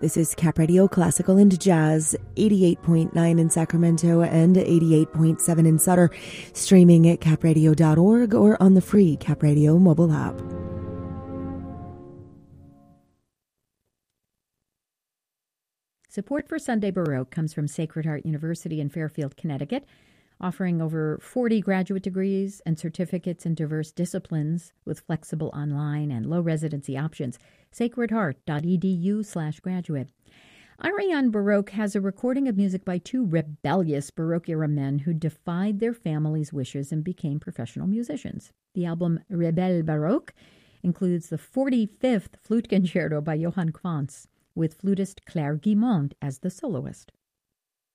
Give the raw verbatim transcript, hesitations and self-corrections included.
This is Cap Radio Classical and Jazz, eighty-eight point nine in Sacramento and eighty-eight point seven in Sutter, streaming at cap radio dot org or on the free Cap Radio mobile app. Support for Sunday Baroque comes from Sacred Heart University in Fairfield, Connecticut, offering over forty graduate degrees and certificates in diverse disciplines with flexible online and low residency options. sacred heart dot e d u slash graduate. Ariane Baroque has a recording of music by two rebellious Baroque-era men who defied their families' wishes and became professional musicians. The album Rebelle Baroque includes the forty-fifth Flute Concerto by Johann Quantz, with flutist Claire Guimond as the soloist.